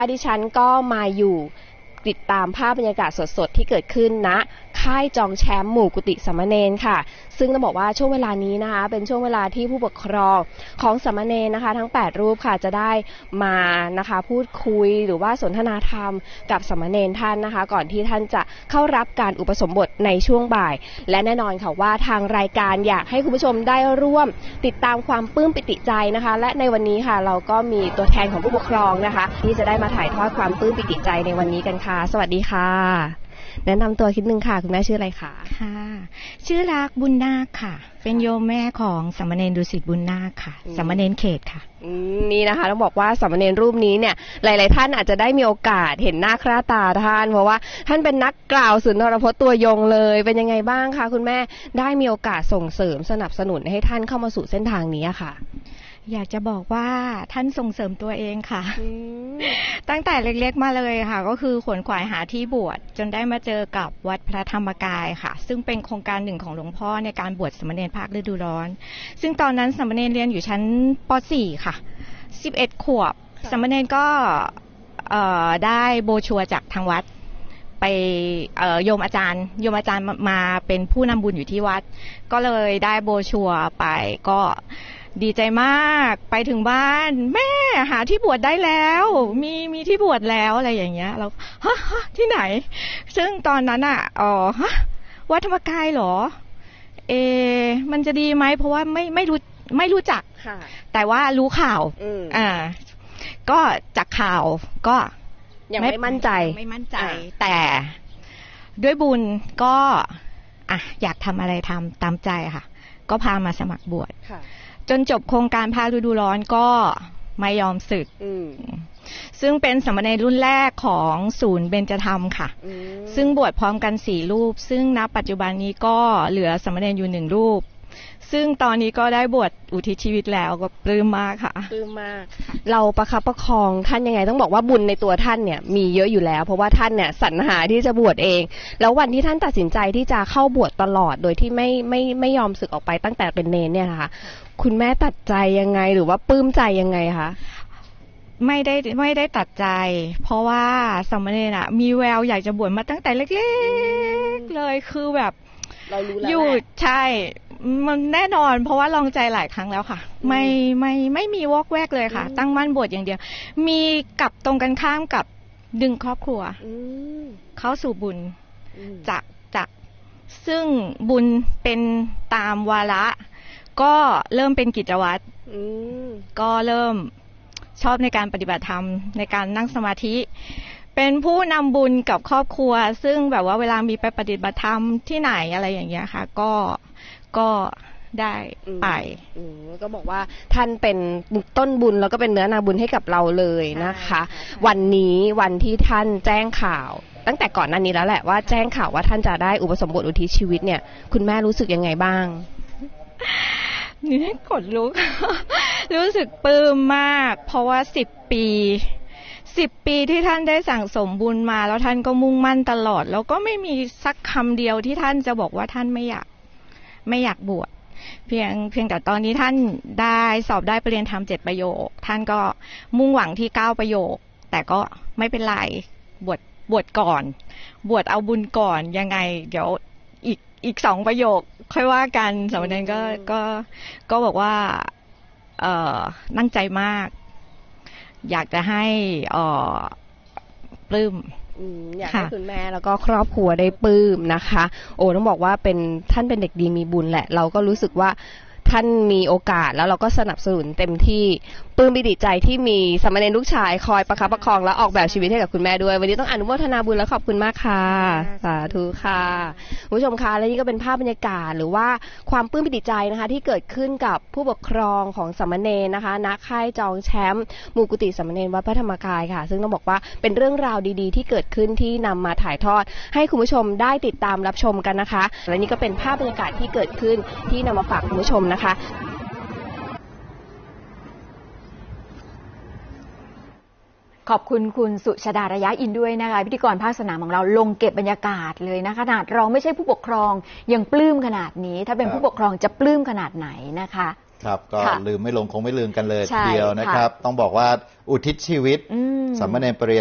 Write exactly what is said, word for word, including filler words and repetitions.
ดิฉันก็มาอยู่ติดตามภาพบรรยากาศสดๆที่เกิดขึ้นณค่ายจองแชมป์หมู่กุฏิสามเณรค่ะซึ่งต้องบอกว่าช่วงเวลานี้นะคะเป็นช่วงเวลาที่ผู้ปกครองของสามเณรนะคะทั้งแปดรูปค่ะจะได้มานะคะพูดคุยหรือว่าสนทนาธรรมกับสามเณรท่านนะคะก่อนที่ท่านจะเข้ารับการอุปสมบทในช่วงบ่ายและแน่นอนค่ะว่าทางรายการอยากให้คุณผู้ชมได้ร่วมติดตามความปลื้มปิติใจนะคะและในวันนี้ค่ะเราก็มีตัวแทนของผู้ปกครองนะคะที่จะได้มาถ่ายทอดความปลื้มปิติใจในวันนี้กันค่ะสวัสดีค่ะแนะนำตัวคิดนึงค่ะคุณแม่ชื่ออะไรคะค่ะชื่อรักบุญนาคค่ะเป็นโยมแม่ของสามเณรดุสิตบุญนาคค่ะสามเณรเขตค่ะนี่นะคะต้องบอกว่าสามเณรรูปนี้เนี่ยหลายๆท่านอาจจะได้มีโอกาสเห็นหน้าค่าตาท่านเพราะว่าท่านเป็นนักกล่าวสุนทรพจน์ตัวยงเลยเป็นยังไงบ้างคะคุณแม่ได้มีโอกาสส่งเสริมสนับสนุนให้ท่านเข้ามาสู่เส้นทางนี้ค่ะอยากจะบอกว่าท่านส่งเสริมตัวเองค่ะตั้งแต่เล็กๆมาเลยค่ะก็คือขวนขวายหาที่บวชจนได้มาเจอกับวัดพระธรรมกายค่ะซึ่งเป็นโครงการหนึ่งของหลวงพ่อในการบวชสามเณรภาคฤดูร้อนซึ่งตอนนั้นสามเณรเรียนอยู่ชั้นป .สี่ ค่ะสิบเอ็ดขวบสามเณรก็ได้โบชัวจากทางวัดไปโยมอาจารย์โยมอาจารย์มาเป็นผู้นำบุญอยู่ที่วัดก็เลยได้โบชัวไปก็ดีใจมากไปถึงบ้านแม่หาที่บวชได้แล้วมีมีที่บวชแล้วอะไรอย่างเงี้ยเราฮะฮะที่ไหนซึ่งตอนนั้นอ่ะอ๋อฮะวัดธรรมกายเหรอเอมันจะดีไหมเพราะว่าไม่ไม่รู้ไม่รู้จักแต่ว่ารู้ข่าวอ่าก็จากข่าวก็ยังไม่มั่นใจไม่มั่นใจแต่ด้วยบุญก็อ่ะอยากทำอะไรทำตามใจค่ะก็พามาสมัครบวชจนจบโครงการพาฤดูร้อนก็ไม่ยอมสึกซึ่งเป็นสามเณรรุ่นแรกของศูนย์เบญจธรรมค่ะซึ่งบวชพร้อมกันสี่รูปซึ่งณปัจจุบันนี้ก็เหลือสามเณรอยู่หนึ่งรูปซึ่งตอนนี้ก็ได้บวชอุทิศชีวิตแล้วก็ปลื้มมากค่ะปลื้มมากเราประคับประคองท่านยังไงต้องบอกว่าบุญในตัวท่านเนี่ยมีเยอะอยู่แล้วเพราะว่าท่านเนี่ยสรรหาที่จะบวชเองแล้ววันที่ท่านตัดสินใจที่จะเข้าบวชตลอดโดยที่ไม่ไม่ไม่ยอมสึกออกไปตั้งแต่เป็นเณรเนี่ยนะคะคุณแม่ตัดใจยังไงหรือว่าปลื้มใจยังไงคะไม่ได้ไม่ได้ตัดใจเพราะว่าสามเณรน่ะมีแววอยากจะบวชมาตั้งแต่เล็กๆเลยคือแบบเรารู้แล้วอยู่ใช่มันแน่นอนเพราะว่าลองใจหลายครั้งแล้วค่ะไม่ไม่ไม่มีวอกแวกเลยค่ะตั้งมั่นบวชอย่างเดียวมีกับตรงกันข้ามกับดึงครอบครัวเข้าสู่บุญจากจากซึ่งบุญเป็นตามวาระก็เริ่มเป็นกิจวัตรก็เริ่มชอบในการปฏิบัติธรรมในการนั่งสมาธิเป็นผู้นำบุญกับครอบครัวซึ่งแบบว่าเวลามีไปปฏิบัติธรรมที่ไหนอะไรอย่างเงี้ยค่ะก็ก็ได้ไปก็บอกว่าท่านเป็นต้นบุญแล้วก็เป็นเนื้อนาบุญให้กับเราเลยนะคะวันนี้วันที่ท่านแจ้งข่าวตั้งแต่ก่อนหน้านี้แล้วแหละว่าแจ้งข่าวว่าท่านจะได้อุปสมบทอุทิศชีวิตเนี่ยคุณแม่รู้สึกยังไงบ้างนี่กดลุก รู้สึกปลื้มมากเพราะว่าสิบปีสิบปีที่ท่านได้สั่งสมบุญมาแล้วท่านก็มุ่งมั่นตลอดแล้วก็ไม่มีสักคำเดียวที่ท่านจะบอกว่าท่านไม่อยากไม่อยากบวชเพียงเพียงแต่ตอนนี้ท่านได้สอบได้ปริญญาธรรมเจ็ดประโยคท่านก็มุ่งหวังที่เก้าประโยคแต่ก็ไม่เป็นไรบวชบวชก่อนบวชเอาบุญก่อนยังไงเดี๋ยวอีกอีกสองประโยคค่อยว่ากันสามเณรก็ก็ก็บอกว่าเอ่อตั้งใจมากอยากจะให้เอ่อปลื้มอยากให้คุณแม่แล้วก็ครอบครัวได้ปลื้มนะคะโอ้ต้องบอกว่าเป็นท่านเป็นเด็กดีมีบุญแหละเราก็รู้สึกว่าท่านมีโอกาสแล้วเราก็สนับสนุนเต็มที่ปลื้มปิติใจที่มีสามเณรลูกชายคอยประคับประคองและออกแบบชีวิตให้กับคุณแม่ด้วยวันนี้ต้องอนุโมทนาบุญและขอบคุณมากค่ะสาธุค่ะคุณผู้ชมคะและนี่ก็เป็นภาพบรรยากาศหรือว่าความปลื้มปิติใจนะคะที่เกิดขึ้นกับผู้ปกครองของสามเณรนะคะณค่ายจองแชมป์หมู่กุฏิสามเณรวัดพระธรรมกายค่ะซึ่งต้องบอกว่าเป็นเรื่องราวดีๆที่เกิดขึ้นที่นำมาถ่ายทอดให้คุณผู้ชมได้ติดตามรับชมกันนะคะและนี่ก็เป็นภาพบรรยากาศที่เกิดขึ้นที่นำมาฝากคุณผู้ชมนะคะขอบคุณคุณสุชฎา ระยะอินด้วยนะคะพิธีกรภาคสนามของเราลงเก็บบรรยากาศเลยนะขนาดเราไม่ใช่ผู้ปกครองยังปลื้มขนาดนี้ถ้าเป็นผู้ปกครองจะปลื้มขนาดไหนนะคะครับก็ค่ะลืมไม่ลงคงไม่ลืมกันเลยใช่ทีเดียวนะครับค่ะต้องบอกว่าอุทิศชีวิตอืมสามเณรปริย